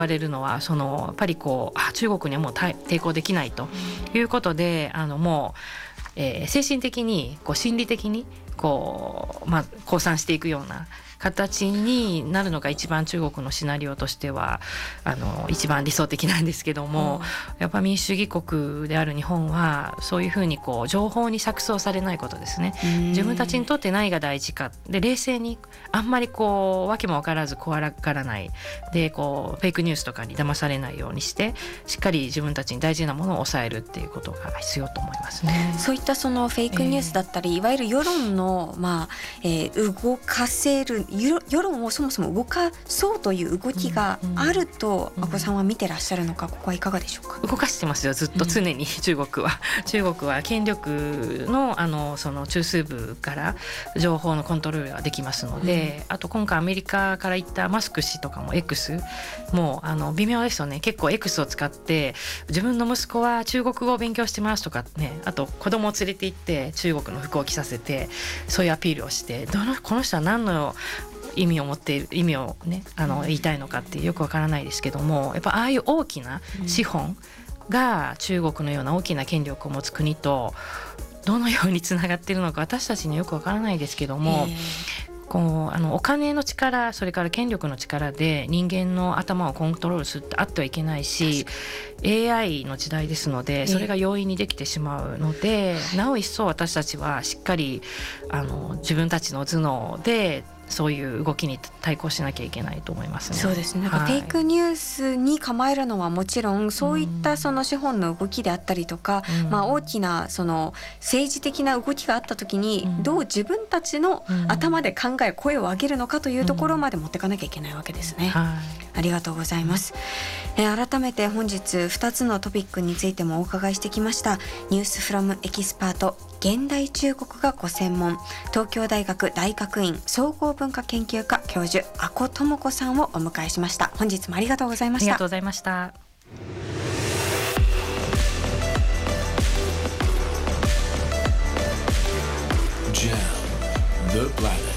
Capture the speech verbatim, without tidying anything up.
われるのはそのやっぱりこうあ中国にはもう抵抗できないということで、あのもう、えー、精神的にこう心理的にこう、まあ、降参していくような形になるのが一番中国のシナリオとしてはあの一番理想的なんですけども、うん、やっぱ民主主義国である日本はそういうふうにこう情報に錯綜されないことですね。自分たちにとって何が大事かで冷静にあんまりこう訳も分からず怖がらないでこうフェイクニュースとかに騙されないようにしてしっかり自分たちに大事なものを抑えるっていうことが必要と思いますね。 そういったそのフェイクニュースだったり、えー、いわゆる世論の、まあえー、動かせる世論をそもそも動かそうという動きがあると、うんうん、阿古さんは見てらっしゃるのか、ここはいかがでしょうか。 動かしてますよずっと常に、うん、中国は中国は権力 の, あのその中枢部から情報のコントロールができますので、うん、あと今回アメリカから行ったマスク氏とかも X もうあの微妙ですよね。結構 X を使って自分の息子は中国語を勉強してますとかね、あと子供を連れて行って中国の服を着させてそういうアピールをしてどのこの人は何の意味を持っている意味をねあの言いたいのかってよくわからないですけども、やっぱああいう大きな資本が中国のような大きな権力を持つ国とどのようにつながっているのか私たちによくわからないですけども、こうあのお金の力それから権力の力で人間の頭をコントロールするってあってはいけないし エーアイ の時代ですのでそれが容易にできてしまうので、なお一層私たちはしっかりあの自分たちの頭脳でそういう動きに対抗しなきゃいけないと思いますね。 そうですね。なんかフェイクニュースに構えるのはもちろんそういったその資本の動きであったりとか、うんまあ、大きなその政治的な動きがあった時にどう自分たちの頭で考え声を上げるのかというところまで持っていかなきゃいけないわけですね、うんはい、ありがとうございます、えー、改めて本日ふたつのトピックについてもお伺いしてきました。ニュースフロムエキスパート現代中国がご専門東京大学大学院総合文化研究科教授阿古智子さんをお迎えしました。本日もありがとうございました。 ありがとうございました。ジャム The Planet